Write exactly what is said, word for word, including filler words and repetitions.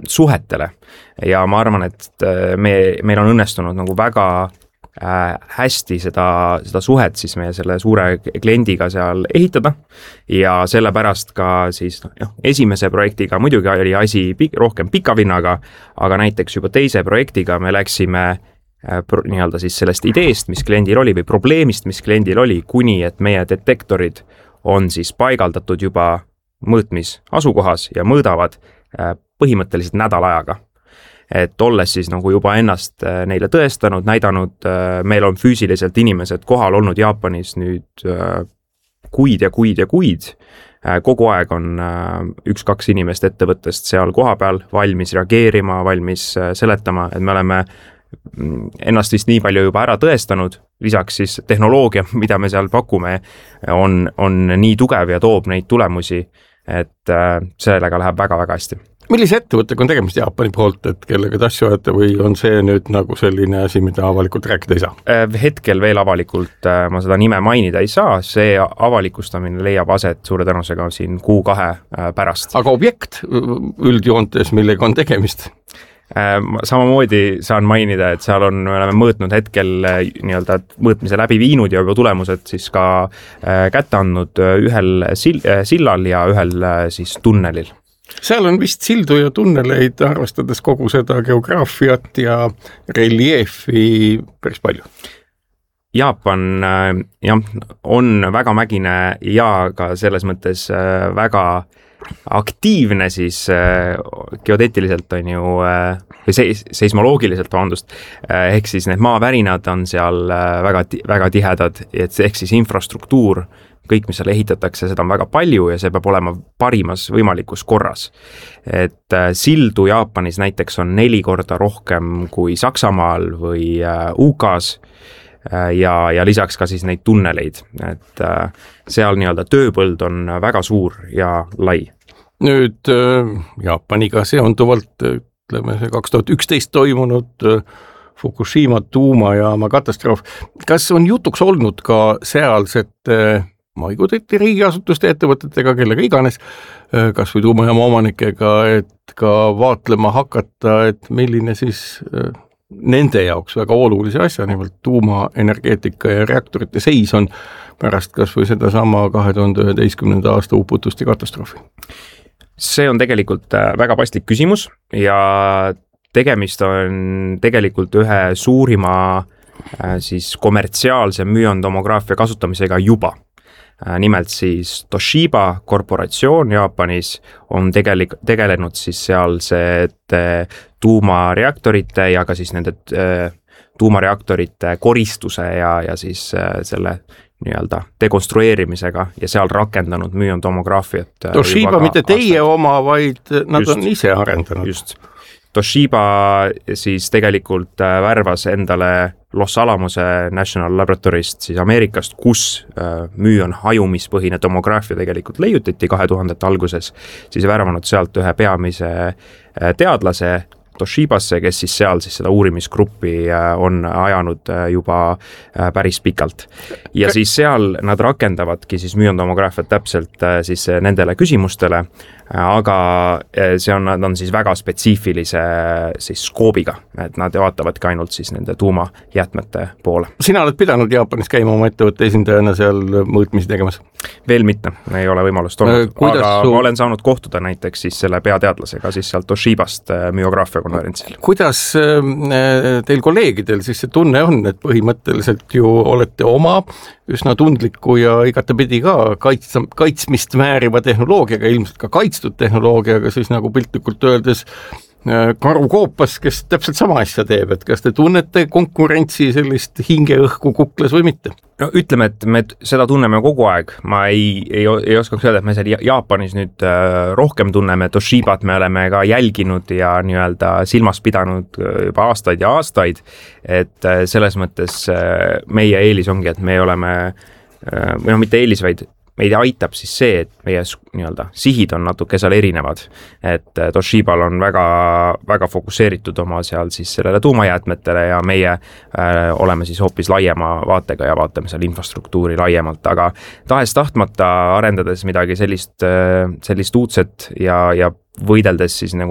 suhetele ja ma arvan, et me, meil on õnnestunud nagu väga äh, hästi seda, seda suhet siis meie selle suure kliendiga seal ehitada ja sellepärast ka siis noh, esimese projektiga muidugi oli asi pik- rohkem pika vinnaga, aga näiteks juba teise projektiga me läksime äh, pro- nii-öelda siis sellest ideest, mis kliendil oli või probleemist, mis kliendil oli, kuni et meie detektorid on siis paigaldatud juba mõõtmis asukohas ja mõõdavad äh, põhimõtteliselt nädal ajaga. Et olles siis nagu juba ennast neile tõestanud, näidanud, meil on füüsiliselt inimesed kohal olnud Jaapanis nüüd kuid ja kuid ja kuid. Kogu aeg on üks-kaks inimest ettevõttest seal koha peal valmis reageerima, valmis seletama, et me oleme ennast vist nii palju juba ära tõestanud, lisaks siis tehnoloogia, mida me seal pakume, on, on nii tugev ja toob neid tulemusi, et sellega läheb väga-väga hästi. Millise ettevõttega on tegemist Jaapani poolt, et kellega te asju ajate või on see nüüd nagu selline asi, mida avalikult rääkida ei saa? Hetkel veel avalikult ma seda nime mainida ei saa, see avalikustamine leiab aset suure tõenäosusega siin kuu kahe pärast. Aga objekt üldjoontes, millega on tegemist? Samamoodi saan mainida, et seal on, me oleme mõõtnud hetkel nii-öelda mõõtmise läbi viinud ja juba tulemused siis ka kätte andnud ühel sillal ja ühel siis tunnelil. Seal on vist sildu ja tunneleid, arvestades kogu seda geograafiat ja reliefi päris palju. Jaapan jah, on väga mägine ja ka selles mõttes väga aktiivne siis geodeetiliselt on ju, või seismoloogiliselt, vabandust, ehk siis need maavärinad on seal väga, väga tihedad, et ehk siis infrastruktuur, kõik, mis seal ehitatakse, seda on väga palju ja see peab olema parimas võimalikus korras. Et sildu Jaapanis näiteks on neli korda rohkem kui Saksamaal või U K-s ja, ja lisaks ka siis neid tunneleid, et seal nii-öelda tööpõld on väga suur ja lai. Nüüd Jaapaniga seonduvalt, ütleme see kaks tuhat üksteist toimunud Fukushima tuumajaama katastroof, kas on jutuks olnud ka sealsete maigudeti riigiasutuste ettevõtetega, kellega iganes, kas või tuumajaama omanikega, et ka vaatlema hakata, et milline siis nende jaoks väga olulise asja, nimelt tuumaenergeetika ja reaktorite seis on pärast kas või seda sama kahe tuhande üheteistkümnenda aasta uputuste katastroofi? See on tegelikult väga paslik küsimus ja tegemist on tegelikult ühe suurima siis kommertsiaalse müontomograafia kasutamisega juba. Nimelt siis Toshiba korporatsioon Jaapanis on tegelik, tegelenud siis sealsete tuumareaktorite ja ka siis nende tuumareaktorite koristuse ja, ja siis selle nii-öelda dekonstrueerimisega ja seal rakendanud müontomograafiat. Toshiba mitte teie aastaid. Oma, vaid nad just, on ise arendanud. Just. Toshiba siis tegelikult värvas endale Los Alamose National Laboratorist siis Ameerikast, kus müün hajumispõhine tomograafia tegelikult leiutati kahe tuhandete alguses, siis värvanud sealt ühe peamise teadlase Toshibasse, kes siis seal siis seda uurimisgruppi on ajanud juba päris pikalt. Ja K- siis seal nad rakendavadki siis müontomograafiat täpselt siis nendele küsimustele, aga see on, nad on siis väga spetsiifilise siis skoobiga, et nad vaatavadki ainult siis nende tuumajäätmete poole. Sina oled pidanud Jaapanis käima oma ettevõtte esindajana seal mõõtmisi tegemas? Veel mitte, ei ole võimalust olnud, aga su... ma olen saanud kohtuda näiteks siis selle peateadlasega siis sealt Toshibast müograafia konverentsil. Kuidas teil kolleegidel siis see tunne on, et põhimõtteliselt ju olete oma üsna tundliku ja igatepidi ka kaits, kaitsmist määriva tehnoloogiaga, ilmselt ka kaitstud tehnoloogiaga, siis nagu piltlikult öeldes karu koopas, kes täpselt sama asja teeb, et kas te tunnete konkurentsi sellist hingeõhku kukles või mitte? No ütleme, et me seda tunneme kogu aeg, ma ei, ei, ei oskaks öelda, et me seal Jaapanis nüüd rohkem tunneme, Toshibat me oleme ka jälginud ja nii-öelda silmas pidanud juba aastaid ja aastaid, et selles mõttes meie eelis ongi, et me oleme, või no mitte eelis, vaid meid aitab siis see, et meie nii-öelda sihid on natuke seal erinevad, et Toshibal on väga, väga fokusseeritud oma seal siis sellele tuumajäätmetele ja meie äh, oleme siis hoopis laiema vaatega ja vaatame seal infrastruktuuri laiemalt, aga tahes tahtmata arendades midagi sellist, sellist uudset ja, ja võideldes siis nagu